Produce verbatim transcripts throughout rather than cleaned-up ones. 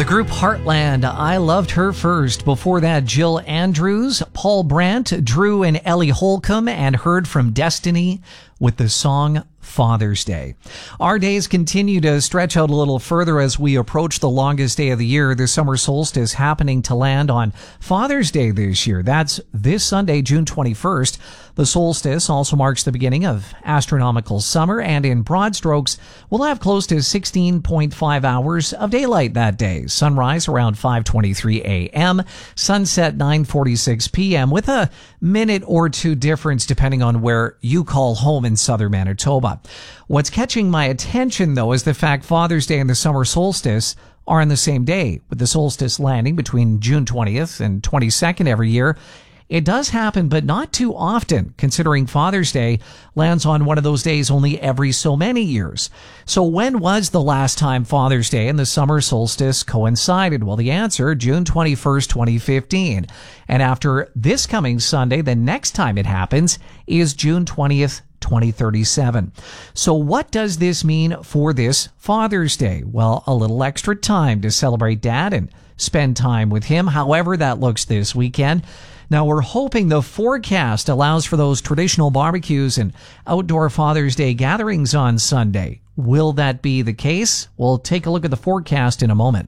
The group Heartland, I Loved Her First. Before that, Jill Andrews, Paul Brandt, Drew and Ellie Holcomb, and heard from Destiny with the song Father's Day. Our days continue to stretch out a little further as we approach the longest day of the year, the summer solstice happening to land on Father's Day this year. That's this Sunday, June twenty-first. The solstice also marks the beginning of astronomical summer, and in broad strokes, we'll have close to sixteen point five hours of daylight that day. Sunrise around five twenty-three a.m., sunset nine forty-six p.m., with a minute or two difference depending on where you call home in southern Manitoba. What's catching my attention, though, is the fact Father's Day and the summer solstice are on the same day, with the solstice landing between June twentieth and twenty-second every year. It does happen, but not too often, considering Father's Day lands on one of those days only every so many years. So when was the last time Father's Day and the summer solstice coincided? Well, the answer, June twenty-first, twenty fifteen. And after this coming Sunday, the next time it happens is June twentieth, twenty thirty-seven. So what does this mean for this Father's Day? Well, a little extra time to celebrate Dad and spend time with him, however that looks this weekend. Now, we're hoping the forecast allows for those traditional barbecues and outdoor Father's Day gatherings on Sunday. Will that be the case? We'll take a look at the forecast in a moment.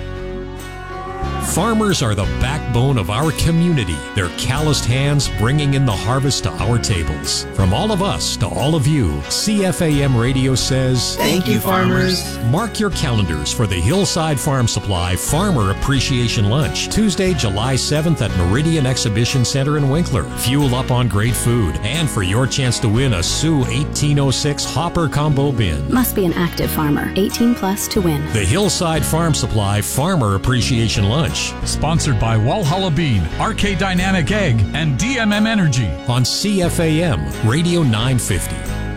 Farmers are the backbone of our community. Their calloused hands bringing in the harvest to our tables. From all of us to all of you, C F A M Radio says, thank you, farmers. Mark your calendars for the Hillside Farm Supply Farmer Appreciation Lunch, Tuesday, July seventh at Meridian Exhibition Center in Winkler. Fuel up on great food, and for your chance to win a Sioux eighteen oh six Hopper Combo Bin. Must be an active farmer, eighteen plus to win. The Hillside Farm Supply Farmer Appreciation Lunch. Sponsored by Walhalla Bean, R K Dynamic Egg, and D M M Energy. On C F A M Radio nine fifty.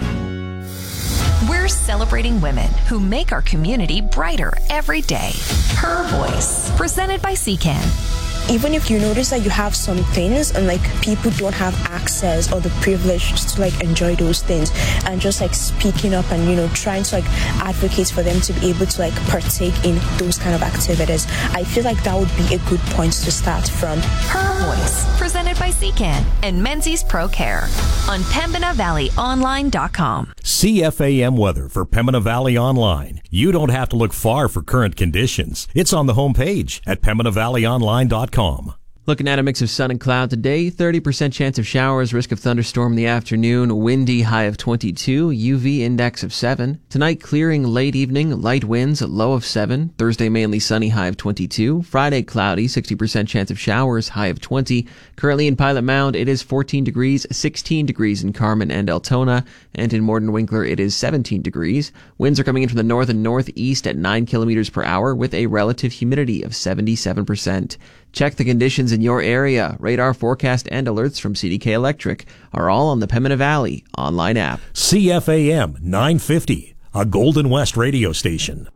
We're celebrating women who make our community brighter every day. Her Voice, presented by C C A N. Even if you notice that you have some things and like people don't have access or the privilege to like enjoy those things, and just like speaking up and, you know, trying to like advocate for them to be able to like partake in those kind of activities, I feel like that would be a good point to start from. Her Voice, presented by C C A N and Menzies Pro Care on Pembina Valley Online dot com. C F A M weather for Pembina Valley Online. You don't have to look far for current conditions. It's on the homepage at Pembina Valley Online dot com. Looking at a mix of sun and cloud today, thirty percent chance of showers, risk of thunderstorm in the afternoon, windy, high of twenty-two, U V index of seven. Tonight, clearing late evening, light winds, low of seven. Thursday, mainly sunny, high of twenty-two. Friday, cloudy, sixty percent chance of showers, high of twenty. Currently in Pilot Mound, it is fourteen degrees, sixteen degrees in Carman and Altona, and in Morden Winkler, it is seventeen degrees. Winds are coming in from the north and northeast at nine kilometers per hour with a relative humidity of seventy-seven percent. Check the conditions in your area. Radar forecast and alerts from C D K Electric are all on the Pembina Valley online app. C F A M nine fifty, a Golden West radio station.